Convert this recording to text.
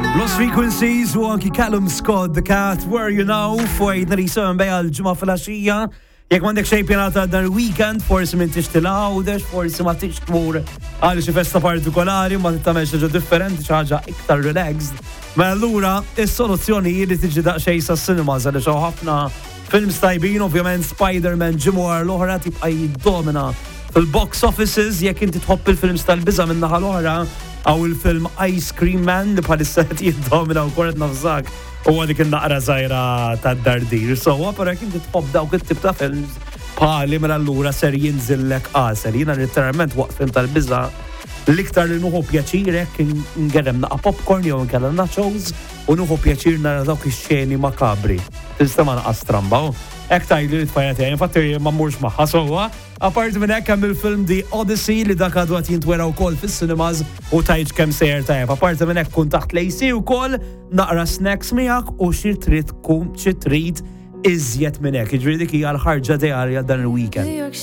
Lost Frequencies u anki Callum Scott, The Cat, Where You Now, fuajt narisom bej għal-ġumma fil-axija. Jek mandek xej pjanata dan il-weekend, forsi minn tixtila għawdex, forsi ma tixtmur għal xi festa partikolari, ma tittamel xaġa differenti, xaġa iktar relaxed. Ma allura, is-soluzzjoni li tiġi daqxej sa' cinema, għal xaw ħafna films tajbin, ovvjament Spider-Man ġimwar l-oħra tibqa jiddomina fil-box offices, jek inti tħobb il-films tal-biża minnaħa l-oħra, għaw il-film Ice Cream Man li bħalissa jiddomina u korret nafżak u għadik il-naqra zaħira ta' dardir. So, għapara kien titħobb dawk it-tip ta' films bħali mela allura ser jinżillek qaser. Jina literalment waqt film tal-biża l-iktar li nuħu pjaċirek ngerem naqa popcorn jew nkella nachos u nuħu pjaċir nara dawk ix-xeni makabri. Tista' ma naqas tramba. Ek tajli li tfajati għajn, fatti ma mmurx maħħa sowa. Apart minn hekk hemm il-film The Odyssey li dak għadu għat jintwera wkoll fis-cinemas u tajġ kemm sejjer tajjeb. Apart minn hekk kun taħt lejsi wkoll naqra snacks miegħek u xi trid iżjed minn hekk. Jiġri dik hija l-ħarġa dejja dan il-weekend.